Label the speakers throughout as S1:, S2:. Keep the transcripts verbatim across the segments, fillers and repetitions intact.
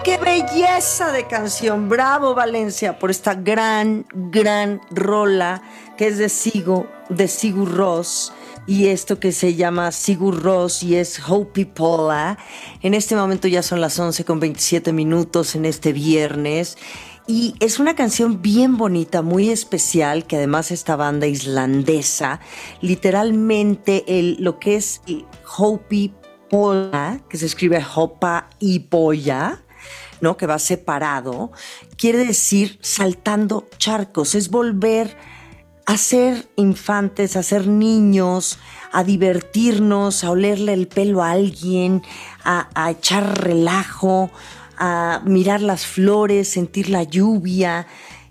S1: ¡Qué belleza de canción! Bravo, Valencia, por esta gran, gran rola que es de Sigur, de Sigur Rós, y esto que se llama Sigur Rós y es Hopi Pola. En este momento ya son las once con veintisiete minutos en este viernes. Y es una canción bien bonita, muy especial, que además esta banda islandesa, literalmente el, lo que es Hopi Pola, que se escribe Hopa y Polla, ¿no? Que va separado, quiere decir saltando charcos, es volver a ser infantes, a ser niños, a divertirnos, a olerle el pelo a alguien, a, a echar relajo, a mirar las flores, sentir la lluvia,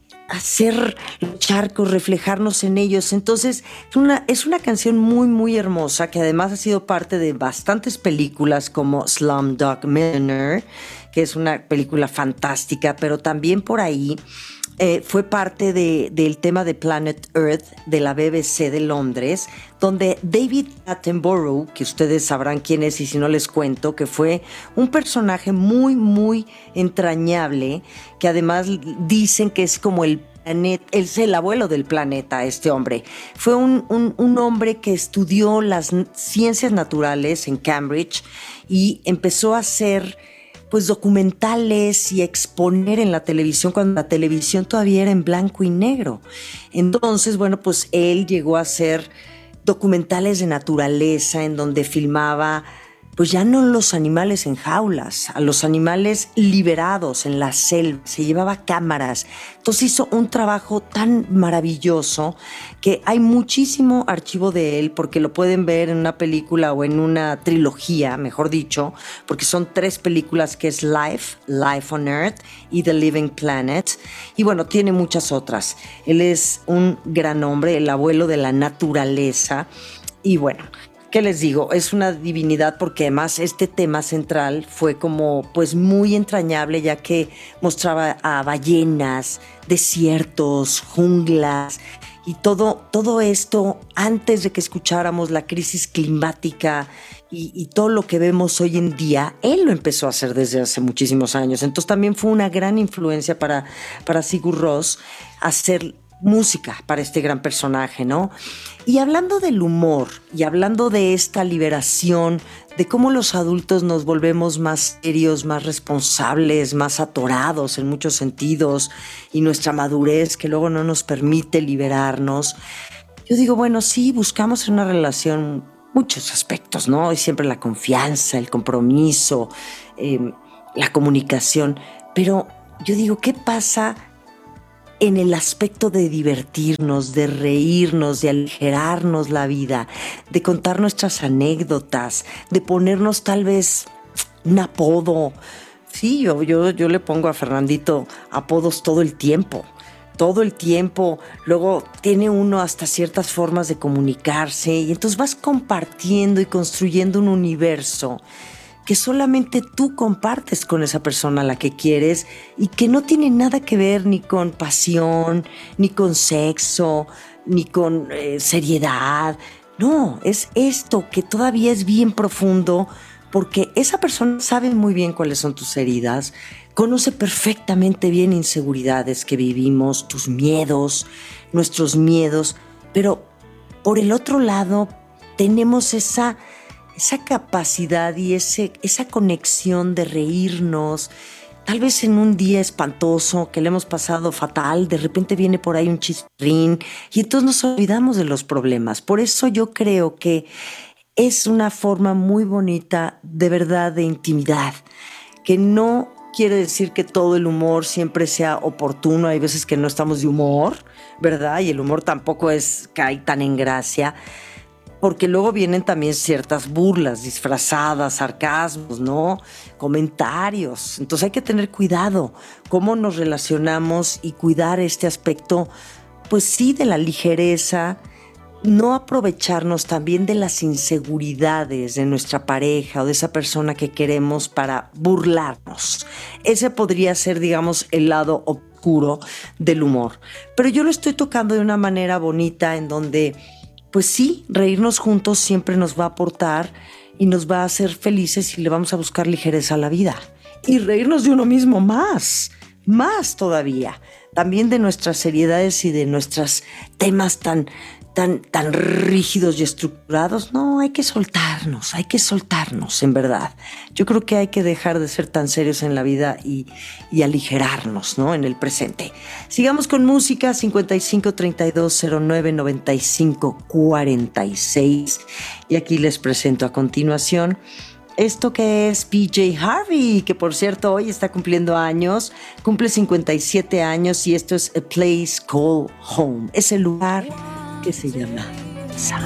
S1: hacer los charcos, reflejarnos en ellos. Entonces, es una, es una canción muy, muy hermosa que además ha sido parte de bastantes películas como Slumdog Millionaire, que es una película fantástica, pero también por ahí eh, fue parte de, del tema de Planet Earth de la B B C de Londres, donde David Attenborough, que ustedes sabrán quién es y si no les cuento, que fue un personaje muy, muy entrañable, que además dicen que es como el planeta, es el abuelo del planeta, este hombre. Fue un, un, un hombre que estudió las ciencias naturales en Cambridge y empezó a hacer pues documentales y exponer en la televisión cuando la televisión todavía era en blanco y negro. Entonces, bueno, pues él llegó a hacer documentales de naturaleza en donde filmaba pues ya no los animales en jaulas, a los animales liberados en la selva, se llevaba cámaras. Entonces hizo un trabajo tan maravilloso que hay muchísimo archivo de él porque lo pueden ver en una película o en una trilogía, mejor dicho, porque son tres películas que es Life, Life on Earth y The Living Planet. Y bueno, tiene muchas otras. Él es un gran hombre, el abuelo de la naturaleza. Y bueno, ¿qué les digo? Es una divinidad porque además este tema central fue como pues muy entrañable, ya que mostraba a ballenas, desiertos, junglas y todo, todo esto antes de que escucháramos la crisis climática y, y todo lo que vemos hoy en día. Él lo empezó a hacer desde hace muchísimos años, entonces también fue una gran influencia para, para Sigur Rós hacer música para este gran personaje, ¿no? Y hablando del humor y hablando de esta liberación, de cómo los adultos nos volvemos más serios, más responsables, más atorados en muchos sentidos y nuestra madurez que luego no nos permite liberarnos, yo digo, bueno, sí, buscamos en una relación muchos aspectos, ¿no? Y siempre la confianza, el compromiso, eh, la comunicación, pero yo digo, ¿qué pasa en el aspecto de divertirnos, de reírnos, de aligerarnos la vida, de contar nuestras anécdotas, de ponernos tal vez un apodo? Sí, yo, yo, yo le pongo a Fernandito apodos todo el tiempo, todo el tiempo. Luego tiene uno hasta ciertas formas de comunicarse y entonces vas compartiendo y construyendo un universo que solamente tú compartes con esa persona a la que quieres y que no tiene nada que ver ni con pasión, ni con sexo, ni con eh, seriedad. No, es esto que todavía es bien profundo porque esa persona sabe muy bien cuáles son tus heridas, conoce perfectamente bien inseguridades que vivimos, tus miedos, nuestros miedos, pero por el otro lado tenemos esa esa capacidad y ese, esa conexión de reírnos, tal vez en un día espantoso que le hemos pasado fatal, de repente viene por ahí un chistín y entonces nos olvidamos de los problemas. Por eso yo creo que es una forma muy bonita de verdad de intimidad, que no quiere decir que todo el humor siempre sea oportuno, hay veces que no estamos de humor, ¿verdad? Y el humor tampoco es cae tan en gracia, porque luego vienen también ciertas burlas disfrazadas, sarcasmos, ¿no? Comentarios. Entonces hay que tener cuidado cómo nos relacionamos y cuidar este aspecto, pues sí, de la ligereza, no aprovecharnos también de las inseguridades de nuestra pareja o de esa persona que queremos para burlarnos. Ese podría ser, digamos, el lado oscuro del humor. Pero yo lo estoy tocando de una manera bonita en donde pues sí, reírnos juntos siempre nos va a aportar y nos va a hacer felices y le vamos a buscar ligereza a la vida. y reírnos de uno mismo más, más todavía. También de nuestras seriedades y de nuestros temas tan, tan, tan rígidos y estructurados. No, hay que soltarnos, hay que soltarnos, en verdad. Yo creo que hay que dejar de ser tan serios en la vida y, y aligerarnos, ¿no? En el presente. Sigamos con música. Cincuenta y cinco, treinta y dos, cero nueve, noventa y cinco, cuarenta y seis. Y aquí les presento a continuación esto que es P J Harvey, que por cierto hoy está cumpliendo años, cumple cincuenta y siete años, y esto es A Place Called Home, ese lugar que se llama casa.